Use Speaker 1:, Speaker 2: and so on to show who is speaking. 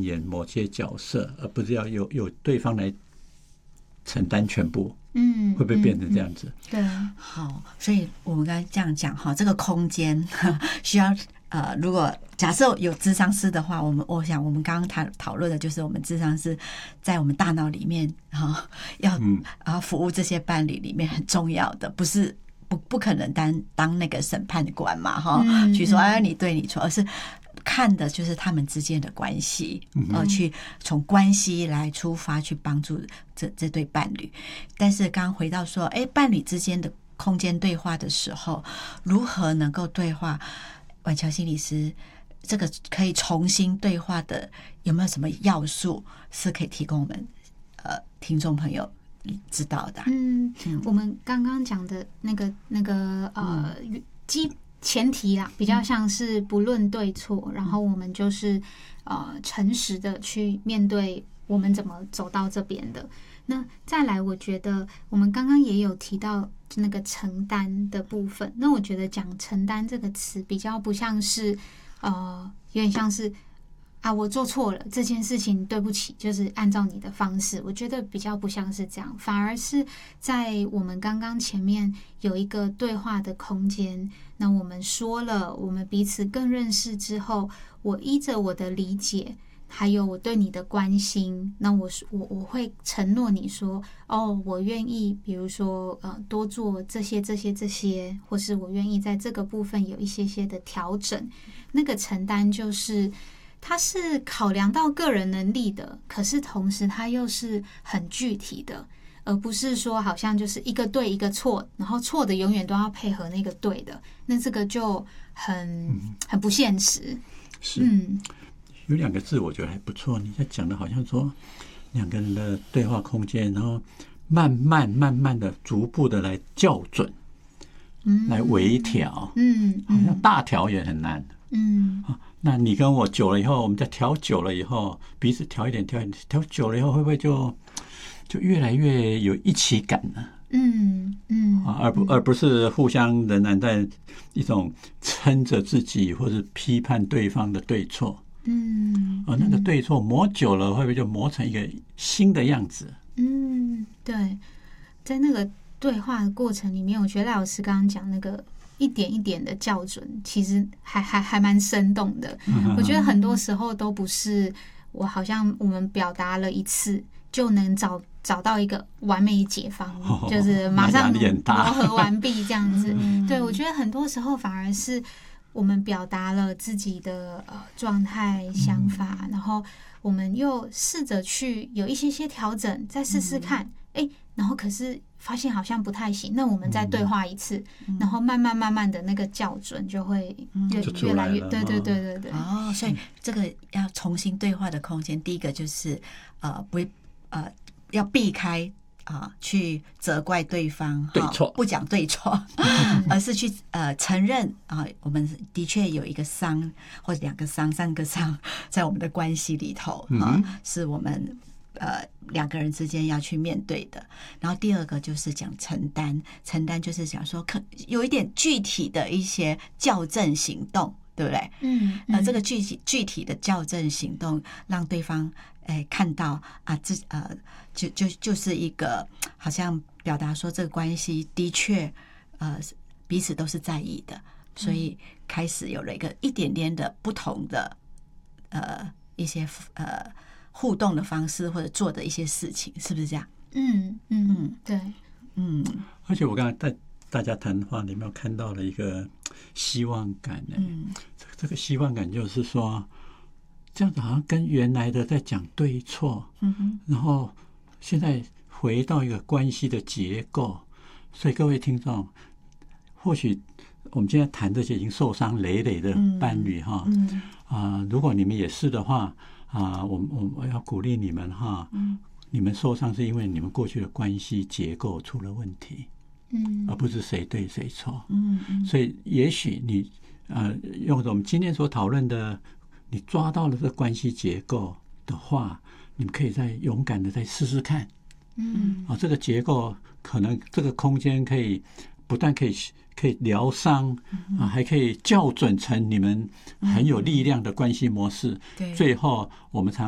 Speaker 1: 演某些角色，而不是要有对方来承担全部。会不会变成这样子？
Speaker 2: 对，好，所以我们刚才这样讲哈，这个空间需要如果假设有咨商师的话，我想我们刚刚讨论的就是我们咨商师在我们大脑里面要服务这些伴侣里面很重要的，不可能当那个审判官嘛哈，去说哎你对你错，而是看的就是他们之间的关系，去从关系来出发去帮助这对伴侣。但是刚刚回到说，伴侣之间的空间对话的时候，如何能够对话？婉乔心理师，这个可以重新对话的，有没有什么要素是可以提供我们听众朋友知道的？
Speaker 3: 我们刚刚讲的那个前提啦，比较像是不论对错，然后我们就是诚实的去面对我们怎么走到这边的。那再来，我觉得我们刚刚也有提到那个承担的部分。那我觉得讲承担这个词比较不像是有点像是我做错了这件事情，对不起，就是按照你的方式。我觉得比较不像是这样，反而是在我们刚刚前面有一个对话的空间。那我们说了，我们彼此更认识之后，我依着我的理解，还有我对你的关心，那我会承诺你说，我愿意，比如说多做这些，或是我愿意在这个部分有一些的调整。那个承担就是它是考量到个人能力的，可是同时它又是很具体的，而不是说好像就是一个对一个错，然后错的永远都要配合那个对的，那这个就很不现实。
Speaker 1: 是，有2个字我觉得还不错，你在讲的好像说2个人的对话空间，然后慢慢的逐步的来校准，来微调，好像大调也很难。那你跟我久了以后，我们再调久了以后，彼此调一点，调久了以后，会不会就越来越有一起感呢？而不是互相仍然在一种撑着自己或者批判对方的对错。那个对错磨久了，会不会就磨成一个新的样子？
Speaker 3: 对，在那个对话的过程里面，我觉得赖老师刚刚讲那个一点一点的校准，其实还蛮生动的。我觉得很多时候都不是好像我们表达了一次就能找到一个完美解方，就是马上磨合完毕这样子。对，我觉得很多时候反而是我们表达了自己的状态、想法，然后我们又试着去有一些调整，再试试看，然后可是发现好像不太行，那我们再对话一次，然后慢慢的那个校准就会越来越对。
Speaker 2: 所以这个要重新对话的空间，第一个就是要避开去责怪对方
Speaker 1: 对错，
Speaker 2: 不讲对错，而是去承认我们的确有一个伤，或者2个伤、3个伤，在我们的关系里头是我们2个人之间要去面对的。然后第2个就是讲承担就是讲说有一点具体的一些校正行动，对不对？这个具体的校正行动，让对方看到就是一个好像表达说这个关系的确彼此都是在意的，所以开始有了一点点的不同的一些互动的方式，或者做的一些事情，是不是这样？
Speaker 3: 对，
Speaker 1: 而且我刚才在大家谈话里面看到了一个希望感呢。这个希望感就是说，这样子好像跟原来的在讲对错，然后现在回到一个关系的结构。所以各位听众，或许我们今天谈这些已经受伤累累的伴侣如果你们也是的话我要鼓励你们你们受伤是因为你们过去的关系结构出了问题，而不是谁对谁错。所以也许你用我们今天所讨论的，你抓到了这个关系结构的话，你们可以再勇敢的再试试看。这个结构可能这个空间可以不但可以疗伤还可以校准成你们很有力量的关系模式。最后我们常